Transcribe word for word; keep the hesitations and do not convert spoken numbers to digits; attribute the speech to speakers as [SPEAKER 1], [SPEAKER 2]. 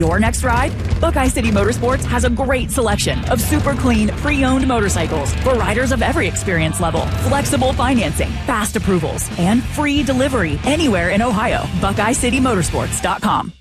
[SPEAKER 1] Your next ride? Buckeye City Motorsports has a great selection of super clean, pre-owned motorcycles for riders of every experience level, flexible financing, fast approvals, and free delivery anywhere in Ohio. Buckeye City Motorsports dot com.